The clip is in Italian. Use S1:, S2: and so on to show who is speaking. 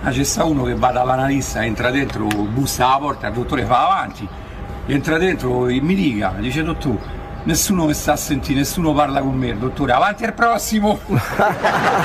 S1: Ma c'è sta uno che va dall'analista, entra dentro, bussa alla porta, il dottore fa avanti, entra dentro e mi dice dottore, nessuno mi sta a sentire, nessuno parla con me, dottore, avanti al prossimo!